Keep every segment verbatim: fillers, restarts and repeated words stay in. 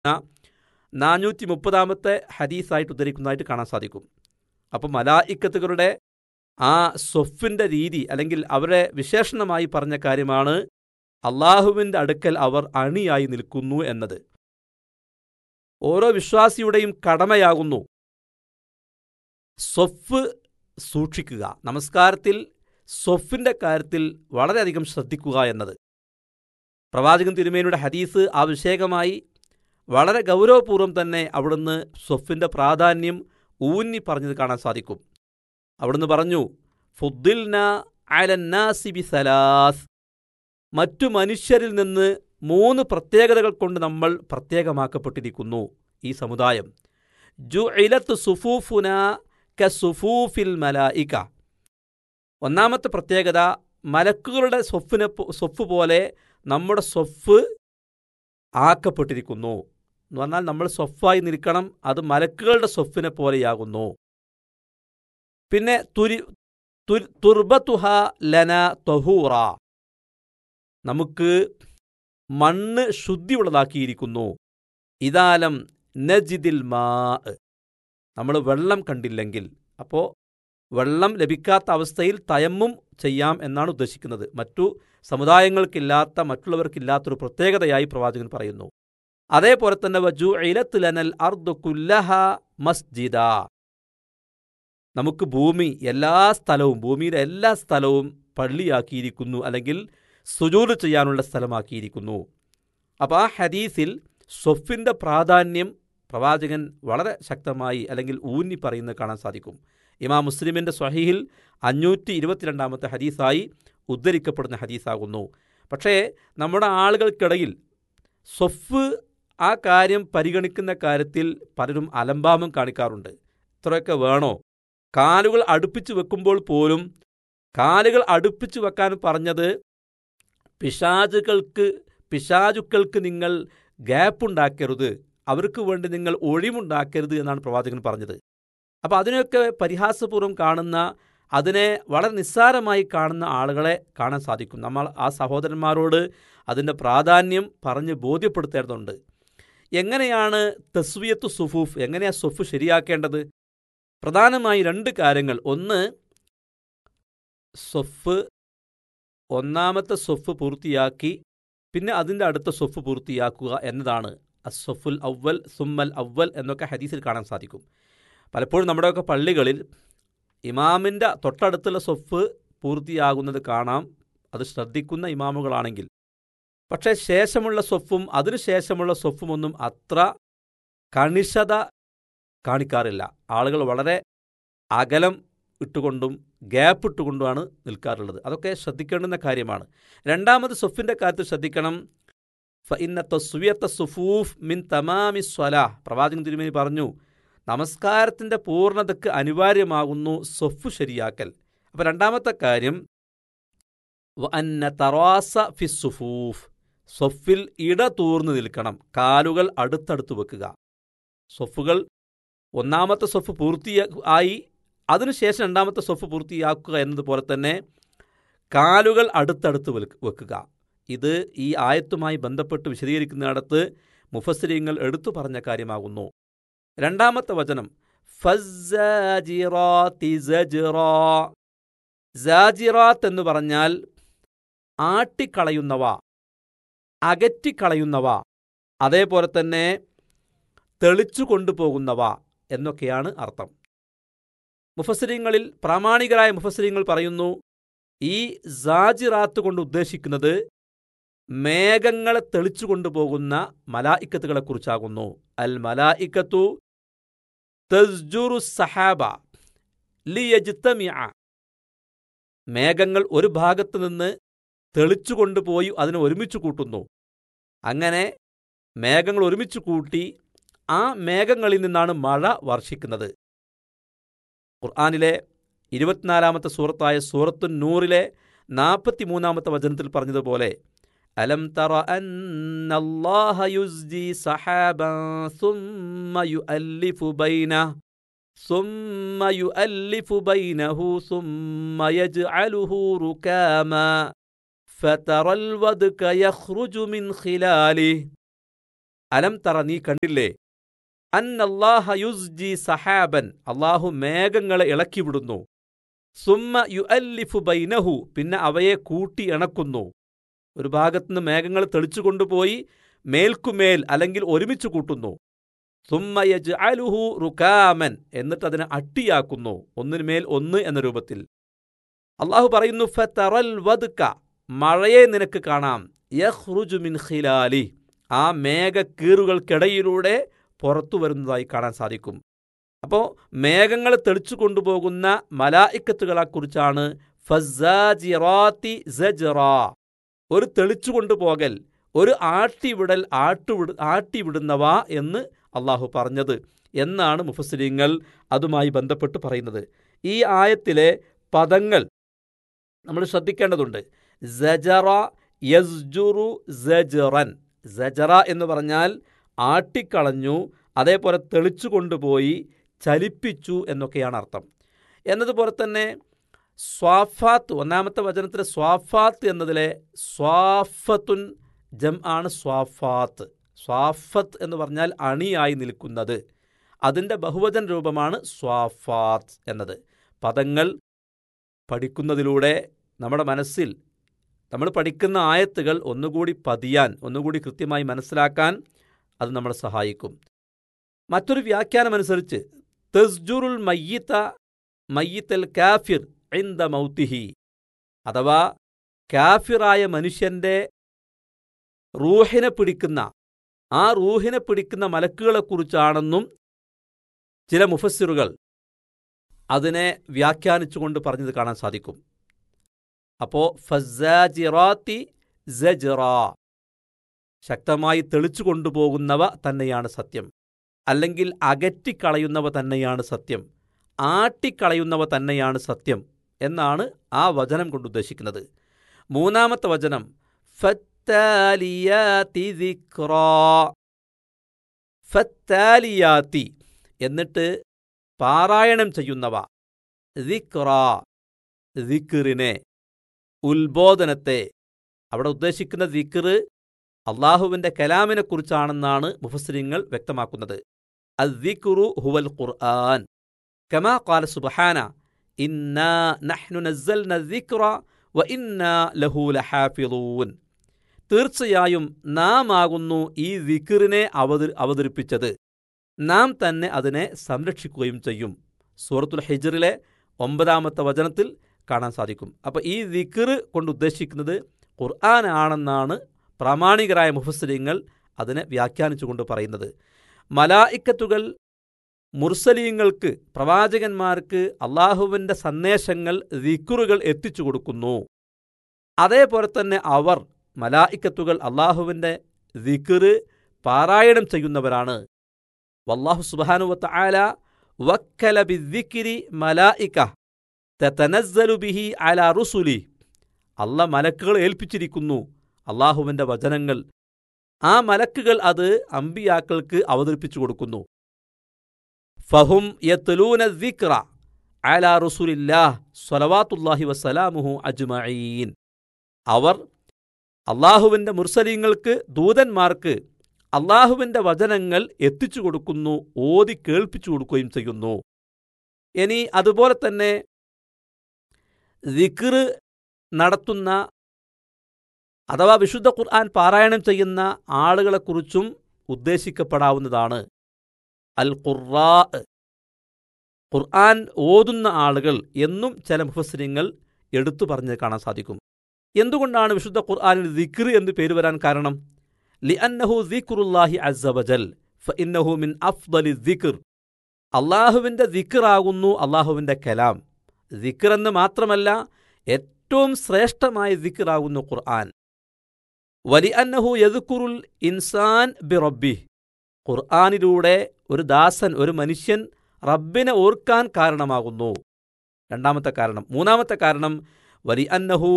നാനൂറ്റി മുപ്പതാമത്തെ ഹദീസായിട്ട് ഉദ്ധരിക്കുന്നതായിട്ട് കാണാൻ സാധിക്കും. അപ്പം മലായിക്കത്തുകളുടെ ആ സ്വഫിൻ്റെ രീതി അല്ലെങ്കിൽ അവരുടെ വിശേഷണമായി പറഞ്ഞ കാര്യമാണ് അള്ളാഹുവിൻ്റെ അടുക്കൽ അവർ അണിയായി നിൽക്കുന്നു എന്നത്. ഓരോ വിശ്വാസിയുടെയും കടമയാകുന്നു സ്വഫ് സൂക്ഷിക്കുക, നമസ്കാരത്തിൽ സ്വഫിൻ്റെ കാര്യത്തിൽ വളരെയധികം ശ്രദ്ധിക്കുക എന്നത്. പ്രവാചകൻ തിരുമേനിയുടെ ഹദീസ് ആ വിഷയകമായി വളരെ ഗൗരവപൂർവ്വം തന്നെ അവിടുന്ന് സ്വഫിൻ്റെ പ്രാധാന്യം ഊന്നി പറഞ്ഞത് കാണാൻ സാധിക്കും. അവിടുന്ന് പറഞ്ഞു, ഫുദ്ദിൽന അലന്നാസി ബിസലാസ്, മറ്റു മനുഷ്യരിൽ നിന്ന് മൂന്ന് പ്രത്യേകതകൾ കൊണ്ട് നമ്മൾ പ്രത്യേകമാക്കപ്പെട്ടിരിക്കുന്നു ഈ സമുദായം. ജുഇലത്ത് സുഫൂഫുന കസുഫൂഫിൽ മലായിക, ഒന്നാമത്തെ പ്രത്യേകത മലക്കുകളുടെ സ്വഫിനെ സ്വഫ് പോലെ നമ്മുടെ സ്വഫ് ആക്കപ്പെട്ടിരിക്കുന്നു എന്ന് പറഞ്ഞാൽ നമ്മൾ സ്വഫായി നിൽക്കണം, അത് മലക്കുകളുടെ സ്വഫിനെ പോലെയാകുന്നു. പിന്നെ തുരി തുർബത്തുഹ ലന തൊഹൂറ, നമുക്ക് മണ്ണ് ശുദ്ധിയുള്ളതാക്കിയിരിക്കുന്നു. ഇദാലം നജിദിൽ മാ, നമ്മൾ വെള്ളം കണ്ടില്ലെങ്കിൽ, അപ്പോൾ വെള്ളം ലഭിക്കാത്ത അവസ്ഥയിൽ തയമ്മും ചെയ്യാം എന്നാണ് ഉദ്ദേശിക്കുന്നത്. മറ്റു സമുദായങ്ങൾക്കില്ലാത്ത മറ്റുള്ളവർക്കില്ലാത്തൊരു പ്രത്യേകതയായി പ്രവാചകൻ പറയുന്നു. അതേപോലെ തന്നെ വജുഇലത് ലനൽ അർദു കുല്ലഹ മസ്ജിദ, നമുക്ക് ഭൂമി എല്ലാ സ്ഥലവും ഭൂമിയിലെ എല്ലാ സ്ഥലവും പള്ളിയാക്കിയിരിക്കുന്നു, അല്ലെങ്കിൽ സുജൂദ് ചെയ്യാനുള്ള സ്ഥലമാക്കിയിരിക്കുന്നു. അപ്പോൾ ആ ഹദീസിൽ സ്വഫിൻ്റെ പ്രാധാന്യം പ്രവാചകൻ വളരെ ശക്തമായി അല്ലെങ്കിൽ ഊന്നി പറയുന്നത് കാണാൻ സാധിക്കും. ഇമാം മുസ്ലിമിൻ്റെ സ്വഹീഹിൽ അഞ്ഞൂറ്റി ഇരുപത്തിരണ്ടാമത്തെ ഹദീസായി ഉദ്ധരിക്കപ്പെടുന്ന ഹദീസാകുന്നു. പക്ഷേ നമ്മുടെ ആളുകൾക്കിടയിൽ സ്വഫ് ആ കാര്യം പരിഗണിക്കുന്ന കാര്യത്തിൽ പലരും അലംഭാവം കാണിക്കാറുണ്ട്. ഇത്രയൊക്കെ വേണോ? കാലുകൾ അടുപ്പിച്ച് വെക്കുമ്പോൾ പോലും കാലുകൾ അടുപ്പിച്ച് വെക്കാൻ പറഞ്ഞത് പിശാചുകൾക്ക് പിശാചുക്കൾക്ക് നിങ്ങൾ ഗ്യാപ്പുണ്ടാക്കരുത്, അവർക്ക് വേണ്ടി നിങ്ങൾ ഒഴിവുണ്ടാക്കരുത് എന്നാണ് പ്രവാചകൻ പറഞ്ഞത്. അപ്പോൾ അതിനെയൊക്കെ പരിഹാസപൂർവ്വം കാണുന്ന, അതിനെ വളരെ നിസ്സാരമായി കാണുന്ന ആളുകളെ കാണാൻ സാധിക്കും. നമ്മൾ ആ സഹോദരന്മാരോട് അതിൻ്റെ പ്രാധാന്യം പറഞ്ഞ് ബോധ്യപ്പെടുത്തേണ്ടതുണ്ട്. എങ്ങനെയാണ് തസ്വിയത്തു സുഫൂഫ്, എങ്ങനെയാണ് സ്വഫ് ശരിയാക്കേണ്ടത്? പ്രധാനമായി രണ്ട് കാര്യങ്ങൾ. ഒന്ന്, സ്വഫ് ഒന്നാമത്തെ സ്വഫ് പൂർത്തിയാക്കി പിന്നെ അതിൻ്റെ അടുത്ത സ്വഫ് പൂർത്തിയാക്കുക എന്നതാണ്. അസ്വഫുൽ അവ്വൽ സുമ്മൽ അവ്വൽ എന്നൊക്കെ ഹദീസിൽ കാണാൻ സാധിക്കും. പലപ്പോഴും നമ്മുടെയൊക്കെ പള്ളികളിൽ ഇമാമിൻ്റെ തൊട്ടടുത്തുള്ള സ്വഫ് പൂർത്തിയാകുന്നത് കാണാം, അത് ശ്രദ്ധിക്കുന്ന ഇമാമുകളാണെങ്കിൽ. പക്ഷേ ശേഷമുള്ള സ്വഫും അതിനുശേഷമുള്ള സ്വഫുമൊന്നും അത്ര കണിശത കാണിക്കാറില്ല. ആളുകൾ വളരെ അകലം ഇട്ടുകൊണ്ടും ഗ്യാപ്പ് ഇട്ടുകൊണ്ടുമാണ് നിൽക്കാറുള്ളത്. അതൊക്കെ ശ്രദ്ധിക്കേണ്ടുന്ന കാര്യമാണ്. രണ്ടാമത് സ്വഫിൻ്റെ കാര്യത്തിൽ ശ്രദ്ധിക്കണം. ഫഇന്ന തസ്വിയത്ത സുഫൂഫ് മിൻ തമാമി സ്വലാഹ്, പ്രവാചകൻ തിരുമേനി പറഞ്ഞു, നമസ്കാരത്തിൻ്റെ പൂർണ്ണതയ്ക്ക് അനിവാര്യമാകുന്നു സ്വഫ് ശരിയാക്കൽ. അപ്പോൾ രണ്ടാമത്തെ കാര്യം വഅന്ന തറാസ ഫി സുഫൂഫ്, സ്വഫിൽ ഇടതൂർന്ന് നിൽക്കണം, കാലുകൾ അടുത്തടുത്ത് വെക്കുക. സ്വഫുകൾ ഒന്നാമത്തെ സ്വഫ് പൂർത്തിയായി അതിനുശേഷം രണ്ടാമത്തെ സ്വഫ് പൂർത്തിയാക്കുക എന്നതുപോലെ തന്നെ കാലുകൾ അടുത്തടുത്ത് വെക്കുക. ഇത് ഈ ആയത്തുമായി ബന്ധപ്പെട്ട് വിശദീകരിക്കുന്നിടത്ത് മുഫസ്സിരീങ്ങൾ എടുത്തു പറഞ്ഞ കാര്യമാകുന്നു. രണ്ടാമത്തെ വചനം ഫസ്സാജിറാത്തി സജ്റാ, സാജിറാത്ത് എന്ന് പറഞ്ഞാൽ ആട്ടിക്കളയുന്നവ, അകറ്റിക്കളയുന്നവ, അതേപോലെ തന്നെ തെളിച്ചു കൊണ്ടുപോകുന്നവ എന്നൊക്കെയാണ് അർത്ഥം. മുഫസ്സിരീങ്ങളിൽ പ്രാമാണികരായ മുഫസ്സിരീങ്ങൾ പറയുന്നു, ഈ സാജിറാത്ത് കൊണ്ട് ഉദ്ദേശിക്കുന്നത് മേഘങ്ങളെ തെളിച്ചു കൊണ്ടുപോകുന്ന മലായിക്കത്തുകളെ കുറിച്ചാകുന്നു. അൽ മലായിക്കത്തു തസ്ജുറു സഹാബ ലിയജ്തമിഅ, മേഘങ്ങൾ ഒരു ഭാഗത്ത് നിന്ന് തെളിച്ചു കൊണ്ടുപോയി അതിനെ ഒരുമിച്ച് കൂട്ടുന്നു. അങ്ങനെ മേഘങ്ങൾ ഒരുമിച്ച് കൂട്ടി ആ മേഘങ്ങളിൽ നിന്നാണ് മഴ വർഷിക്കുന്നത്. ഖുർആനിലെ ഇരുപത്തിനാലാമത്തെ സൂറത്തായ സൂറത്തു നൂറിലെ നാൽപ്പത്തി മൂന്നാമത്തെ വചനത്തിൽ പറഞ്ഞതുപോലെ അലം തറ അന്നല്ലാഹ യുസ്ജി സഹാബൻ സുമ്മ യുഅല്ലിഫു ബൈനഹു സുമ്മ യുഅല്ലിഫു ബൈനഹു സുമ്മ യജ്അലുഹു റുകാമാ ഫതറൽ വദ്ക യഖ്റുജു മിൻ ഖിലാലിഹി. അലം തറ നീ കണ്ടില്ലേ, അന്നല്ലാഹ യുസ്ജി സഹാബൻ അള്ളാഹു മേഘങ്ങളെ ഇളക്കിവിടുന്നു, സുമ്മ യുഅല്ലിഫു ബൈനഹു പിന്നെ അവയെ കൂട്ടി ഇണക്കുന്നു. ഒരു ഭാഗത്തുനിന്ന് മേഘങ്ങൾ തെളിച്ചു കൊണ്ടുപോയി മേൽക്കുമേൽ അല്ലെങ്കിൽ ഒരുമിച്ച് കൂട്ടുന്നു. സുമ്മ യജ്അലുഹു റുകാമൻ എന്നിട്ട് അതിനെ അട്ടിയാക്കുന്നു, ഒന്നിനുമേൽ ഒന്ന് എന്ന രൂപത്തിൽ. അള്ളാഹു പറയുന്നു ഫതറൽ വദ്ക മഴയെ നിനക്ക് കാണാം, യഖ്റുജു മിൻ ഖിലാലി ആ മേഘക്കീറുകൾക്കിടയിലൂടെ പുറത്തു വരുന്നതായി കാണാൻ സാധിക്കും. അപ്പോൾ മേഘങ്ങൾ തെളിച്ചു കൊണ്ടുപോകുന്ന മലായിക്കത്തുകളെക്കുറിച്ചാണ് ഫസ്സാജിറാത്തി സജ്റാ ഒരു തെളിച്ചു കൊണ്ടുപോകൽ, ഒരു ആട്ടിവിടൽ ആട്ടുവിട ആട്ടിവിടുന്നവ എന്ന് അള്ളാഹു പറഞ്ഞത് എന്നാണ് മുഫസ്സിരീങ്ങൾ അതുമായി ബന്ധപ്പെട്ട് പറയുന്നത്. ഈ ആയത്തിലെ പദങ്ങൾ നമ്മൾ ശ്രദ്ധിക്കേണ്ടതുണ്ട്. സജറ യസ്ജുറു സജ്റൻ, സജറ എന്ന് പറഞ്ഞാൽ ആട്ടിക്കളഞ്ഞു, അതേപോലെ തെളിച്ചു കൊണ്ടുപോയി ചലിപ്പിച്ചു എന്നൊക്കെയാണ് അർത്ഥം. എന്നതുപോലെ തന്നെ സ്വാഫാത്ത് ഒന്നാമത്തെ വചനത്തിലെ സ്വാഫാത്ത് എന്നതിലെ സ്വാഫത്തുൻ ജം ആണ് സ്വാഫാത്ത്. സ്വാഫത്ത് എന്ന് പറഞ്ഞാൽ അണിയായി നിൽക്കുന്നത്, അതിൻ്റെ ബഹുവചന രൂപമാണ് സ്വാഫാത്ത് എന്നത്. പദങ്ങൾ പഠിക്കുന്നതിലൂടെ നമ്മുടെ മനസ്സിൽ നമ്മൾ പഠിക്കുന്ന ആയത്തുകൾ ഒന്നുകൂടി പതിയാൻ, ഒന്നുകൂടി കൃത്യമായി മനസ്സിലാക്കാൻ അത് നമ്മളെ സഹായിക്കും. മറ്റൊരു വ്യാഖ്യാനമനുസരിച്ച് തസ്ജുറുൽ മയ്യിത്ത മയ്യിത്തൽ കാഫിർ ഇൻദ മൗത്തിഹി അഥവാ കാഫിറായ മനുഷ്യൻ്റെ റൂഹിനെ പിടിക്കുന്ന ആ റൂഹിനെ പിടിക്കുന്ന മലക്കുകളെക്കുറിച്ചാണെന്നും ചില മുഫസ്സിറുകൾ അതിനെ വ്യാഖ്യാനിച്ചുകൊണ്ട് പറഞ്ഞത് കാണാൻ സാധിക്കും. അപ്പോൾ ഫസ്സാജിറാത്തി സജ്റാ ശക്തമായി തെളിച്ചു കൊണ്ടുപോകുന്നവ തന്നെയാണ് സത്യം, അല്ലെങ്കിൽ അകറ്റിക്കളയുന്നവ തന്നെയാണ് സത്യം, ആട്ടിക്കളയുന്നവ തന്നെയാണ് സത്യം എന്നാണ് ആ വചനം കൊണ്ട് ഉദ്ദേശിക്കുന്നത്. മൂന്നാമത്തെ വചനം ഫത്താലിയാതി ദിക്റാ, ഫത്താലിയാതി എന്നിട്ട് പാരായണം ചെയ്യുന്നവ, ദിക്റാ ദിക്റിനെ ഉത്ബോധനത്തെ. അവിടെ ഉദ്ദേശിക്കുന്ന ദിക്ർ അള്ളാഹുവിൻ്റെ കലാമിനെക്കുറിച്ചാണെന്നാണ് മുഫസ്സിരീങ്ങൾ വ്യക്തമാക്കുന്നത്. അദ്ദിക്റു ഹുവൽ ഖുർആൻ കമാ ഖാല സുബ്ഹാന ഇന്നാ നഹ്നു നസ്സൽന ദിക്റ വ ഇന്നാ ലഹു ലഹാഫിളൂൻ. തീർച്ചയായും നാം ആകുന്നു ഈ ദിക്റിനെ അവതരി അവതരിപ്പിച്ചത്, നാം തന്നെ അതിനെ സംരക്ഷിക്കുകയും ചെയ്യും. സൂറത്തുൽ ഹിജ്റിലെ ഒമ്പതാമത്തെ വചനത്തിൽ കാണാൻ സാധിക്കും. അപ്പോൾ ഈ ദിക്ർ കൊണ്ട് ഉദ്ദേശിക്കുന്നത് ഖുർആൻ ആണെന്നാണ് പ്രാമാണികരായ മുഫസ്സിരീങ്ങൾ അതിനെ വ്യാഖ്യാനിച്ചുകൊണ്ട് പറയുന്നത്. മലായിക്കത്തുകൾ മുർസലീങ്ങൾക്ക്, പ്രവാചകന്മാർക്ക് അള്ളാഹുവിൻ്റെ സന്ദേശങ്ങൾ ദിക്റുകൾ എത്തിച്ചു കൊടുക്കുന്നു. അതേപോലെ തന്നെ അവർ മലായിക്കത്തുകൾ അള്ളാഹുവിൻ്റെ ദിക്ർ പാരായണം ചെയ്യുന്നവരാണ്. വല്ലാഹു സുബ്ഹാനഹു വ തആല വക്കല ബിദ്ദിക്രി മലായിക തതനസ്സലു ബിഹി അലാ റുസുലി. അല്ലാഹ് മലക്കുകൾ ഏൽപ്പിച്ചിരിക്കുന്നു അള്ളാഹുവിൻ്റെ വചനങ്ങൾ, ആ മലക്കുകൾ അത് അമ്പിയാക്കൾക്ക് അവതരിപ്പിച്ചു കൊടുക്കുന്നു. ഫഹും യത്ലൂന ദിക്റ അലാ റസൂലില്ലാഹ് സ്വലവാത്തുല്ലാഹി വസ്സലാമുഹു അജ്മഈൻ. അവർ അള്ളാഹുവിൻ്റെ മുർസലീങ്ങൾക്ക്, ദൂതന്മാർക്ക് അള്ളാഹുവിൻ്റെ വചനങ്ങൾ എത്തിച്ചു കൊടുക്കുന്നു, ഓതി കേൾപ്പിച്ചു കൊടുക്കുകയും ചെയ്യുന്നു. ഇനി അതുപോലെ തന്നെ ദിക്ർ നടത്തുന്ന അഥവാ വിശുദ്ധ ഖുർആൻ പാരായണം ചെയ്യുന്ന ആളുകളെക്കുറിച്ചും ഉദ്ദേശിക്കപ്പെടാവുന്നതാണ്. അൽ ഖുർറാ, ഖുർആൻ ഓതുന്ന ആളുകൾ എന്നും ചില മുഫസ്സിരീങ്ങൾ എടുത്തു പറഞ്ഞത് കാണാൻ സാധിക്കും. എന്തുകൊണ്ടാണ് വിശുദ്ധ ഖുർആനിൽ ദിക്ർ എന്ന് പേര് വരാൻ കാരണം? ലിഅന്നഹു ദിക്റുല്ലാഹി അസ്സ വജൽ ഫഇന്നഹു മിൻ അഫ്ദലി ദിക്ർ. അള്ളാഹുവിൻ്റെ ദിക്റാകുന്നു അള്ളാഹുവിൻ്റെ കലാം. ദിക്ർ എന്ന് മാത്രമല്ല, ഏറ്റവും ശ്രേഷ്ഠമായ ദിക്റാകുന്നു ഖുർആൻ. വലിഅന്നഹു യദ്കുറുൽ ഇൻസാൻ ബിറബ്ബിഹ്. ഖുർആനിലൂടെ ഒരു ദാസൻ, ഒരു മനുഷ്യൻ റബ്ബിനെ ഓർക്കാൻ കാരണമാകുന്നു. രണ്ടാമത്തെ കാരണം. മൂന്നാമത്തെ കാരണം വലിഅന്നഹു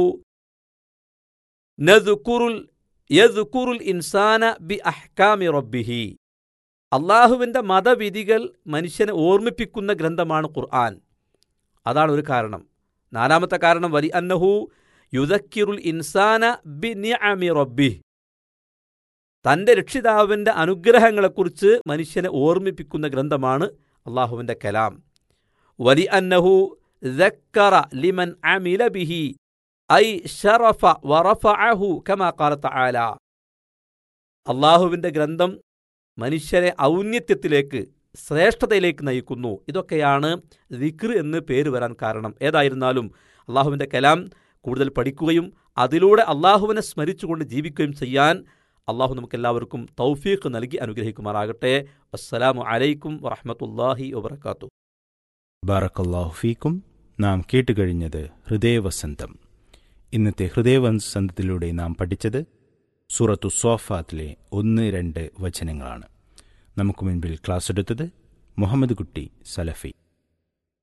നദ്കുറുൽ യദ്കുറുൽ ഇൻസാന ബി അഹ്കാമി റബ്ബിഹി. അള്ളാഹുവിൻ്റെ മതവിധികൾ മനുഷ്യനെ ഓർമ്മിപ്പിക്കുന്ന ഗ്രന്ഥമാണ് ഖുർആൻ. അതാണ് ഒരു കാരണം. നാലാമത്തെ കാരണം വലിഅന്നഹു യുദക്കിറുൽ ഇൻസാന ബി നിഅമി റബ്ബിഹി. തൻ്റെ രക്ഷിതാവിൻ്റെ അനുഗ്രഹങ്ങളെക്കുറിച്ച് മനുഷ്യനെ ഓർമ്മിപ്പിക്കുന്ന ഗ്രന്ഥമാണ് അള്ളാഹുവിൻ്റെ കലാം. വലി അന്നഹു ദക്കറ ലിമൻ അമില ബിഹി ഐ ശറഫ വറഫഅഹു കമാ ഖാല തആല. അള്ളാഹുവിൻ്റെ ഗ്രന്ഥം മനുഷ്യരെ ഔന്നത്യത്തിലേക്ക്, ശ്രേഷ്ഠതയിലേക്ക് നയിക്കുന്നു. ഇതൊക്കെയാണ് ദിക്ർ എന്ന് പേര് വരാൻ കാരണം. ഏതായിരുന്നാലും അള്ളാഹുവിൻ്റെ കലാം കൂടുതൽ പഠിക്കുകയും അതിലൂടെ അള്ളാഹുവിനെ സ്മരിച്ചുകൊണ്ട് ജീവിക്കുകയും ചെയ്യാൻ അള്ളാഹു നമുക്കെല്ലാവർക്കും തൗഫീഖ് നൽകി അനുഗ്രഹിക്കുമാറാകട്ടെ. അസ്സലാമു അലൈക്കും വറഹ്മത്തുള്ളാഹി വബറകാതുഹു. ബാറക്കല്ലാഹു ഫീക്കും. നാം കേട്ടുകഴിഞ്ഞത് ഹൃദയവസന്തം. ഇന്നത്തെ ഹൃദയവസന്തത്തിലൂടെ നാം പഠിച്ചത് സൂറത്തു സ്വാഫാത്തിലെ ഒന്ന് രണ്ട് വചനങ്ങളാണ്. നമുക്ക് മുൻപിൽ ക്ലാസ് എടുത്തത് മുഹമ്മദ് കുട്ടി സലഫി.